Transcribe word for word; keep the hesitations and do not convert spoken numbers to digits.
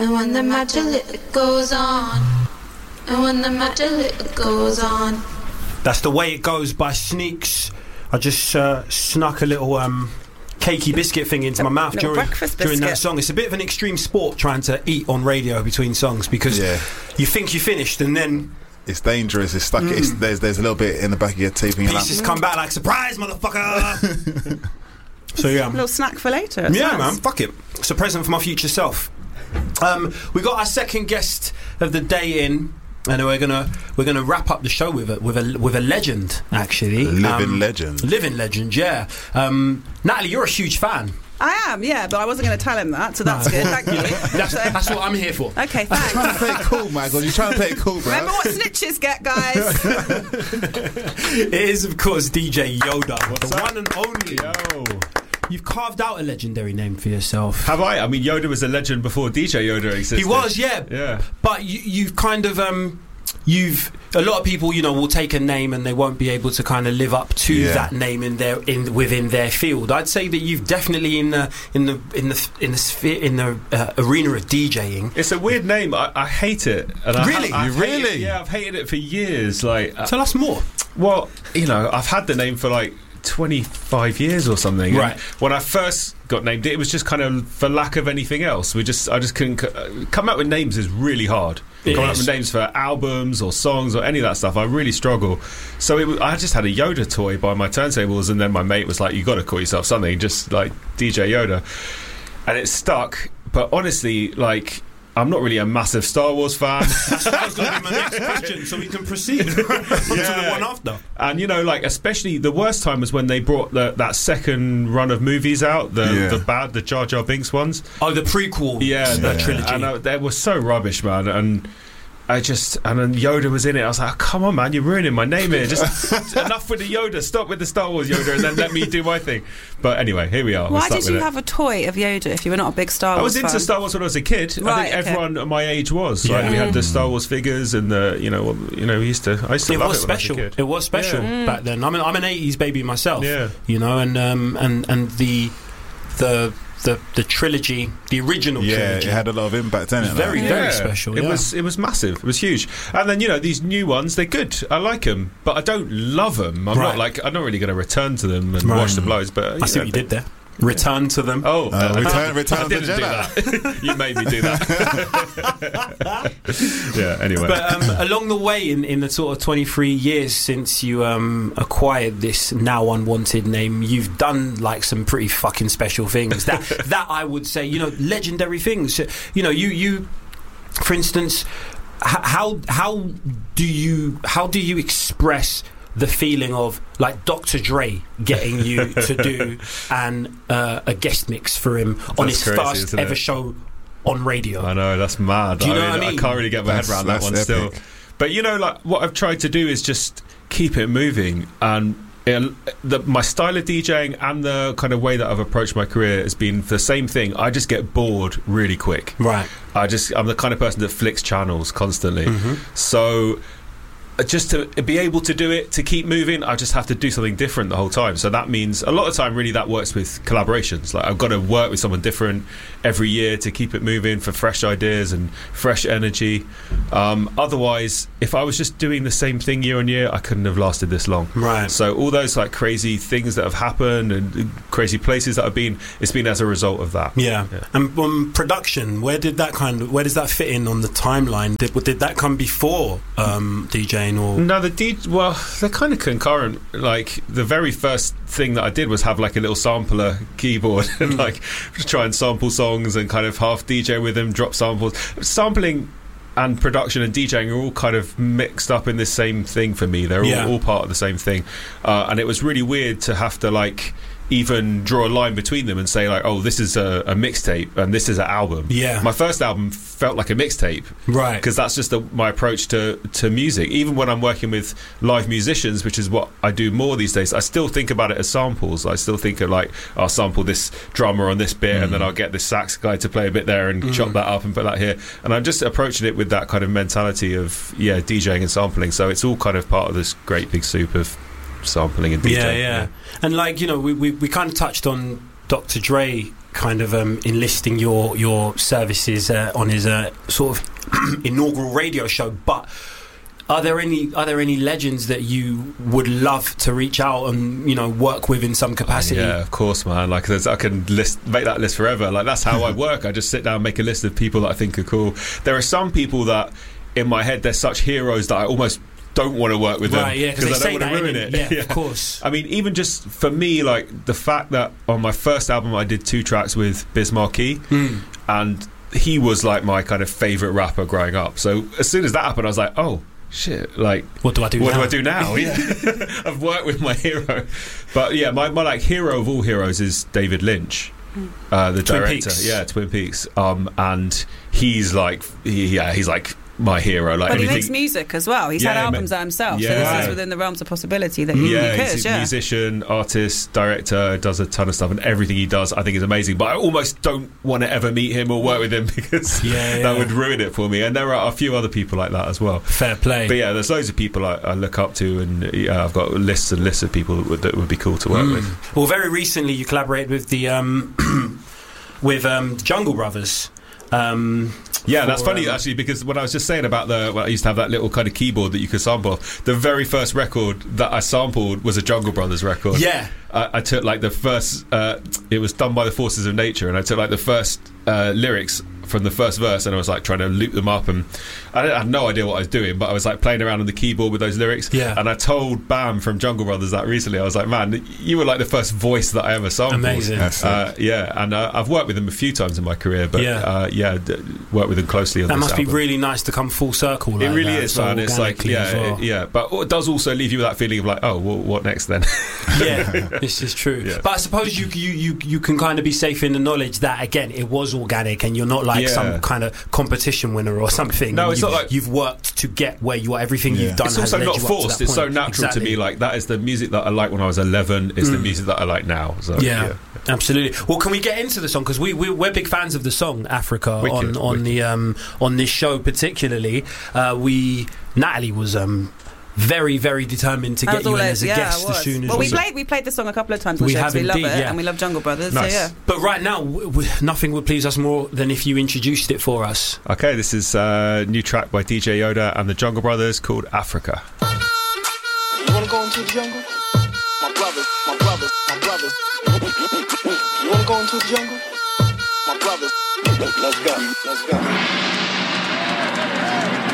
And when the magic goes on, and when the magic goes on. That's The Way It Goes by Sneaks. I just uh, snuck a little um, cakey biscuit thing into my mouth during, during that song. It's a bit of an extreme sport trying to eat on radio between songs, because yeah. you think you finished and then it's dangerous. It's stuck. Mm. It's, there's there's a little bit in the back of your teeth. And pieces like, come back like surprise, motherfucker. So yeah, a little snack for later. Yeah, nice. man. Fuck it. It's a present for my future self. Um, we got our second guest of the day in. And we're gonna we're gonna wrap up the show with a with a with a legend, actually. A living um, legend. Living legend, yeah. Um, Natalie, you're a huge fan. I am, yeah, but I wasn't going to tell him that, so that's no. good. Thank you. That's, that's what I'm here for. Okay, thanks. You're trying to play it cool, Michael. You're trying to play it cool, bro. Remember what snitches get, guys. It is, of course, D J Yoda, What's the up? one and only. Yo. You've carved out a legendary name for yourself. Have I? I mean, Yoda was a legend before D J Yoda existed. He was, yeah. Yeah. But you, you've kind of... Um, You've a lot of people, you know, will take a name and they won't be able to kind of live up to yeah. that name in their in within their field. I'd say that you've definitely in the in the in the in the sphere in the uh, arena of DJing. It's a weird name. I, I hate it. And really, I, you really? Hated, yeah, I've hated it for years. Like, tell us more. Well, you know, I've had the name for like twenty-five years or something. Right. And when I first got named, it was just kind of for lack of anything else. We just, I just couldn't c- come up with names is really hard. It Coming is. up with names for albums or songs or any of that stuff, I really struggle. So it, I just had a Yoda toy by my turntables, and then my mate was like, "You got to call yourself something, just like D J Yoda," and it stuck. But honestly, like, I'm not really a massive Star Wars fan. That's that was going to be my next question, so we can proceed on yeah. to the one after. And you know, like, especially the worst time was when they brought the, that second run of movies out, the yeah. the bad, the Jar Jar Binks ones. Oh, the prequel, yeah, that yeah. trilogy. And uh, they were so rubbish, man. And I just, and then Yoda was in it. I was like, oh, come on, man, you're ruining my name here. Just enough with the Yoda. Stop with the Star Wars Yoda, and then let me do my thing. But anyway, here we are. Why did you it. have a toy of Yoda if you were not a big Star Wars fan? I was into fan? Star Wars when I was a kid. Right, I think okay. everyone at my age was. Yeah. Like, we had the Star Wars figures and the, you know, you know, we used to. I used to it love was it special. When I was a kid. It was special yeah. back then. I'm an, I'm an eighties baby myself. Yeah. You know, and um, and and the the. The, the trilogy, the original yeah, trilogy. Yeah, it had a lot of impact, didn't it? Very, like? very yeah. special. It yeah. was, it was massive. It was huge. And then, you know, these new ones, they're good. I like them, but I don't love them. I'm right. not like I'm not really going to return to them and right. watch the blows. But I see know, what you did there. Return to them. Oh, uh, uh, return, I, return I didn't to do that. You made me do that. Yeah. Anyway, but um, along the way, in, in the sort of twenty-three years since you um, acquired this now unwanted name, you've done like some pretty fucking special things. That that I would say, you know, legendary things. You know, you you, for instance, how how do you how do you express the feeling of like Doctor Dre getting you to do an uh, a guest mix for him that's on his crazy, first ever it? show on radio? I know, that's mad. Do you I, know mean, what I mean? I can't really get my that's, head around that one epic. still. But you know, like what I've tried to do is just keep it moving, and it, the, my style of DJing and the kind of way that I've approached my career has been the same thing. I just get bored really quick. Right. I just I'm the kind of person that flicks channels constantly. Mm-hmm. So just to be able to do it, to keep moving, I just have to do something different the whole time. So that means a lot of time really that works with collaborations. Like I've got to work with someone different every year to keep it moving for fresh ideas and fresh energy. Um, otherwise, if I was just doing the same thing year on year, I couldn't have lasted this long. Right. So all those like crazy things that have happened and crazy places that I've been, it's been as a result of that. Yeah. yeah. And um, production, where did that kind of where does that fit in on the timeline? Did did that come before um, DJing? Or? No, the D well, they're kind of concurrent. Like the very first thing that I did was have like a little sampler keyboard and like try and sample songs and kind of half D J with them, drop samples. Sampling and production and DJing are all kind of mixed up in this same thing for me. They're all, yeah. all part of the same thing, uh, and it was really weird to have to like even draw a line between them and say like, oh, this is a, a mixtape and this is an album. Yeah. My first album felt like a mixtape, right? Because that's just the, my approach to to music. Even when I'm working with live musicians, which is what I do more these days, I still think about it as samples. I still think of like, I'll sample this drummer on this bit, mm. and then I'll get this sax guy to play a bit there and mm. chop that up and put that here. And I'm just approaching it with that kind of mentality of yeah, DJing and sampling. So it's all kind of part of this great big soup of sampling and DJing. Yeah, yeah. And like, you know, we, we, we kind of touched on Doctor Dre kind of um, enlisting your your services uh, on his uh, sort of inaugural radio show. But are there any are there any legends that you would love to reach out and, you know, work with in some capacity? Yeah, of course, man. Like, there's, I can list make that list forever. Like, that's how I work. I just sit down, make a list of people that I think are cool. There are some people that in my head they're such heroes that I almost don't want to work with right, them yeah, because I don't want to ruin it. it. Yeah, yeah, of course. I mean, even just for me, like the fact that on my first album I did two tracks with Biz Markie, mm. and he was like my kind of favourite rapper growing up. So as soon as that happened, I was like, oh shit, like what do I do what now? do I do now? Yeah. I've worked with my hero. But yeah, my, my like hero of all heroes is David Lynch, uh, the Twin director. Peaks. Yeah, Twin Peaks. Um, and he's like he, yeah, he's like my hero. Like, but he everything. makes music as well. He's Yeah, had albums ma- out himself, yeah. so this Right. is within the realms of possibility that he, Yeah, he could. he's a Yeah, musician, artist, director, does a ton of stuff, and everything he does I think is amazing. But I almost don't want to ever meet him or work with him because Yeah, that yeah. would ruin it for me. And there are a few other people like that as well. Fair play. But yeah, there's loads of people I, I look up to, and yeah, I've got lists and lists of people that would, that would be cool to work Mm. with. Well, very recently you collaborated with the um, with um, Jungle Brothers. Um, Yeah, that's for, funny um, actually, because when I was just saying about the, well, I used to have that little kind of keyboard that you could sample. The very first record that I sampled was a Jungle Brothers record. Yeah. I, I took like the first. Uh, it was done by the Forces of Nature, and I took like the first uh, lyrics from the first verse, and I was like trying to loop them up, and I, didn't, I had no idea what I was doing, but I was like playing around on the keyboard with those lyrics. Yeah. And I told Bam from Jungle Brothers that recently. I was like, man, you were like the first voice that I ever sampled. Amazing. That's Uh, yeah, and uh, I've worked with them a few times in my career, but Yeah. uh, yeah, d- worked with them closely on that this must be album. really nice to come full circle. Like It really that, is, so man. It's like, organically yeah, as well. it- yeah. But it does also leave you with that feeling of like, oh, well, what next then? Yeah, this is true. Yeah. But I suppose you, you you you can kind of be safe in the knowledge that again it was organic, and you're not like Yeah. some kind of competition winner or something. No, it's you've, not like- you've worked to get where you are. Everything Yeah. you've done It's has also led not you up to forced. that It's so point. natural Exactly. to me. Like, that is the music that I liked when I was eleven. It's the Mm. music that I like now. So, Yeah, yeah. absolutely. Well, can we get into the song, because we, we we're big fans of the song Africa Wicked, on on wicked. the um on this show particularly. Uh, we Natalie was um very very determined to That get was you all in it- as a yeah, guest it as was. soon as well, we we played we played the song a couple of times on We the show have 'cause we love indeed, it, yeah. and we love Jungle Brothers. Nice. So yeah. But right now, w- w- nothing would please us more than if you introduced it for us. Okay, this is a new track by D J Yoda and the Jungle Brothers called Africa. You wanna go into the jungle? My brothers, my brothers, my brothers. You wanna go into the jungle? My brothers. Let's go, let's go.